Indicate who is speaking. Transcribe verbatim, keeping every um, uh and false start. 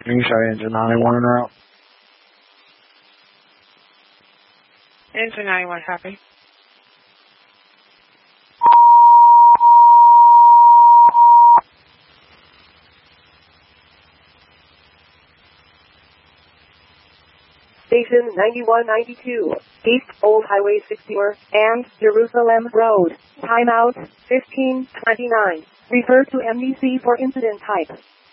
Speaker 1: You say engine ninety-one route.
Speaker 2: Engine ninety-one, copy.
Speaker 3: Station ninety-one ninety-two, East Old Highway sixty-four, and Jerusalem Road. Timeout, fifteen twenty-nine. Refer to M D C for incident type.